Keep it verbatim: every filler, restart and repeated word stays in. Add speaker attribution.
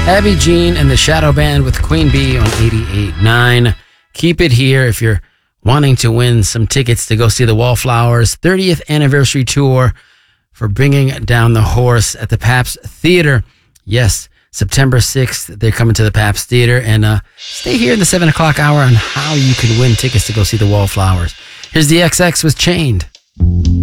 Speaker 1: Abby Jean and the Shadow Band with Queen Bee on eighty-eight point nine. Keep it here if you're wanting to win some tickets to go see the Wallflowers thirtieth anniversary tour for Bringing Down the Horse at the Pabst Theater. Yes, September sixth, they're coming to the Pabst Theater. And uh, stay here in the seven o'clock hour on how you can win tickets to go see the Wallflowers. Here's the X X with Chained.